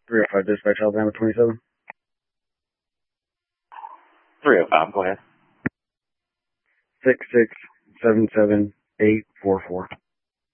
305 Dispatch, Alabama 27. 305, go ahead. 6677844.